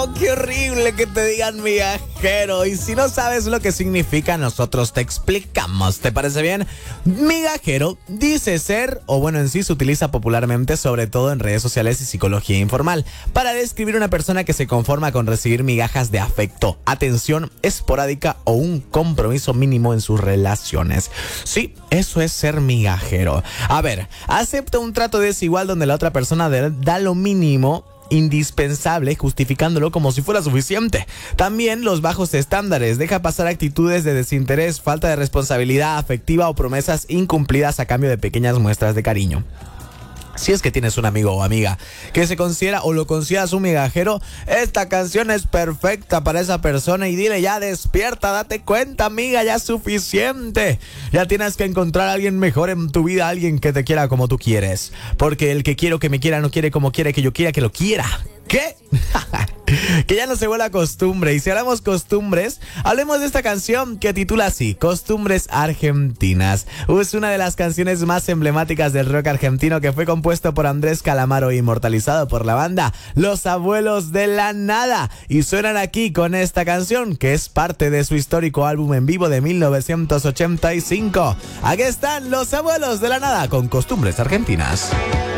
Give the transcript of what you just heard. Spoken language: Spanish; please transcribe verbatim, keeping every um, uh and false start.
No, qué horrible que te digan migajero. Y si no sabes lo que significa, nosotros te explicamos. ¿Te parece bien? Migajero dice ser, o bueno, en sí se utiliza popularmente, sobre todo en redes sociales y psicología informal, para describir una persona que se conforma con recibir migajas de afecto, atención esporádica o un compromiso mínimo en sus relaciones. Sí, eso es ser migajero. A ver, acepta un trato desigual donde la otra persona da lo mínimo indispensable, justificándolo como si fuera suficiente. También los bajos estándares, deja pasar actitudes de desinterés, falta de responsabilidad afectiva o promesas incumplidas a cambio de pequeñas muestras de cariño. Si es que tienes un amigo o amiga que se considera o lo consideras un migajero, esta canción es perfecta para esa persona y dile ya despierta, date cuenta, amiga, ya es suficiente. Ya tienes que encontrar a alguien mejor en tu vida, alguien que te quiera como tú quieres. Porque el que quiero que me quiera no quiere como quiere que yo quiera que lo quiera. ¿Qué? Que ya no se vuelva costumbre. Y si hablamos costumbres, hablemos de esta canción que titula así, Costumbres Argentinas. Es una de las canciones más emblemáticas del rock argentino, que fue compuesto por Andrés Calamaro e inmortalizado por la banda Los Abuelos de la Nada. Y suenan aquí con esta canción, que es parte de su histórico álbum en vivo de mil novecientos ochenta y cinco. Aquí están Los Abuelos de la Nada con Costumbres Argentinas.